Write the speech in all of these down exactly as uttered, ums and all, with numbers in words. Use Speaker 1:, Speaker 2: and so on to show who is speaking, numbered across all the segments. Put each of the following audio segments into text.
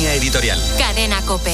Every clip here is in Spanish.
Speaker 1: Línea editorial.
Speaker 2: Cadena COPE.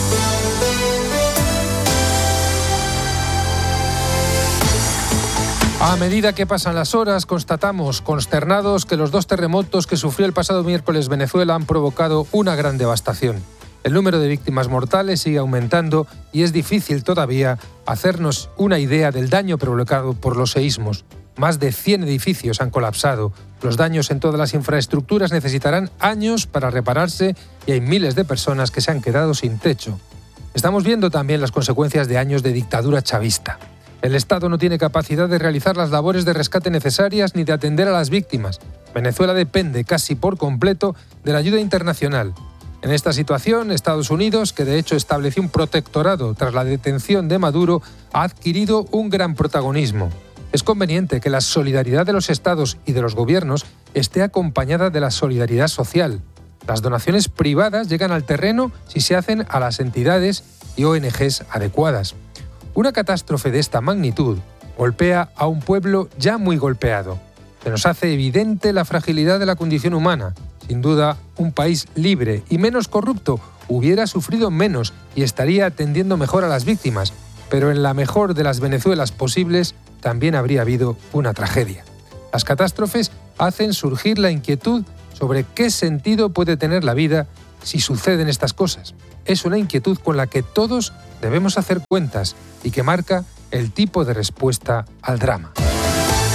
Speaker 3: A medida que pasan las horas, constatamos, consternados, que los dos terremotos que sufrió el pasado miércoles Venezuela han provocado una gran devastación. El número de víctimas mortales sigue aumentando y es difícil todavía hacernos una idea del daño provocado por los seísmos. Más de cien edificios han colapsado. Los daños en todas las infraestructuras necesitarán años para repararse y hay miles de personas que se han quedado sin techo. Estamos viendo también las consecuencias de años de dictadura chavista. El Estado no tiene capacidad de realizar las labores de rescate necesarias ni de atender a las víctimas. Venezuela depende casi por completo de la ayuda internacional. En esta situación, Estados Unidos, que de hecho estableció un protectorado tras la detención de Maduro, ha adquirido un gran protagonismo. Es conveniente que la solidaridad de los Estados y de los gobiernos esté acompañada de la solidaridad social. Las donaciones privadas llegan al terreno si se hacen a las entidades y O N Ges adecuadas. Una catástrofe de esta magnitud golpea a un pueblo ya muy golpeado. Se nos hace evidente la fragilidad de la condición humana. Sin duda, un país libre y menos corrupto hubiera sufrido menos y estaría atendiendo mejor a las víctimas. Pero en la mejor de las Venezuelas posibles también habría habido una tragedia. Las catástrofes hacen surgir la inquietud sobre qué sentido puede tener la vida si suceden estas cosas. Es una inquietud con la que todos debemos hacer cuentas y que marca el tipo de respuesta al drama.